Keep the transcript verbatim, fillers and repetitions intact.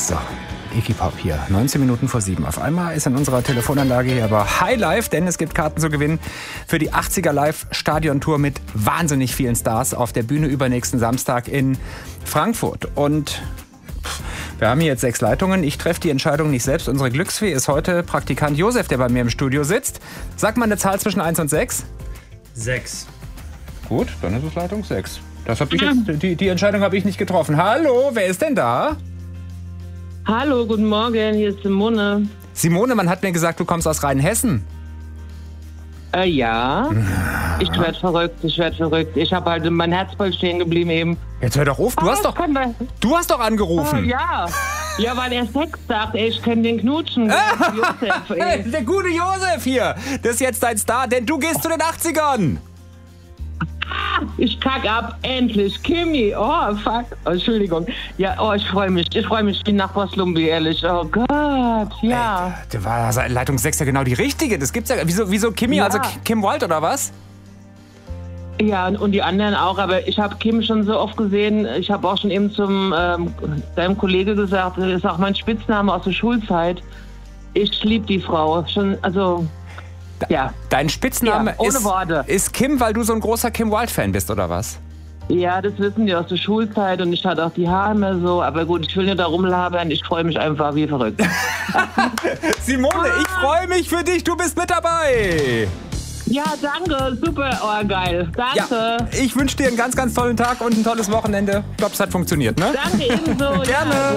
So, Iggy Pop hier, neunzehn Minuten vor sieben. Auf einmal ist in unserer Telefonanlage hier aber Highlife, denn es gibt Karten zu gewinnen für die achtziger Live-Stadion-Tour mit wahnsinnig vielen Stars auf der Bühne übernächsten Samstag in Frankfurt. Und wir haben hier jetzt sechs Leitungen. Ich treffe die Entscheidung nicht selbst. Unsere Glücksfee ist heute Praktikant Josef, der bei mir im Studio sitzt. Sag mal eine Zahl zwischen eins und sechs. sechs. Gut, dann ist es Leitung sechs. Das hab ich jetzt, die, die Entscheidung habe ich nicht getroffen. Hallo, wer ist denn da? Hallo, guten Morgen, hier ist Simone. Simone, man hat mir gesagt, du kommst aus Rheinhessen. Äh, ja. Ich werd verrückt, ich werd verrückt. Ich habe halt mein Herz voll stehen geblieben eben. Jetzt hör doch auf, du, oh, hast, doch, du hast doch angerufen. Oh, ja, ja, weil er Sex sagt, ey, ich kann den knutschen. Josef, ey. Der gute Josef hier, das ist jetzt dein Star, denn du gehst zu den achtzigern. Ich kack ab, endlich. Kimi, oh fuck. Oh, Entschuldigung. Ja, oh, ich freue mich. Ich freue mich wie nach Boslumbi, ehrlich. Oh Gott, ja. Ey, da war Leitung sechs ja genau die richtige. Das gibt's ja. Wieso, wieso Kimi, ja. Also Kim Wilde oder was? Ja, und die anderen auch. Aber ich habe Kim schon so oft gesehen. Ich habe auch schon eben zum ähm, deinem Kollege gesagt, das ist auch mein Spitzname aus der Schulzeit. Ich liebe die Frau. Schon, also... Ja. Dein Spitzname ja, ohne ist, Worte. ist Kim, weil du so ein großer Kim Wilde-Fan bist, oder was? Ja, das wissen die aus der Schulzeit und ich hatte auch die Haare immer so. Aber gut, ich will nicht da rumlabern, ich freue mich einfach wie verrückt. Simone, ich freue mich für dich, du bist mit dabei. Ja, danke, super, oh geil, danke. Ja, ich wünsche dir einen ganz, ganz tollen Tag und ein tolles Wochenende. Ich glaube, es hat funktioniert, ne? Danke ebenso. Gerne. Ja.